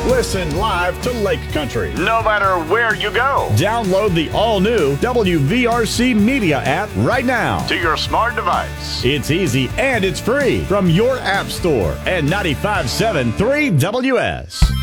Listen live to Lake Country. No matter where you go. Download the all-new WVRC Media app right now to your smart device. It's easy and it's free from your app store and 95.7 3 WS.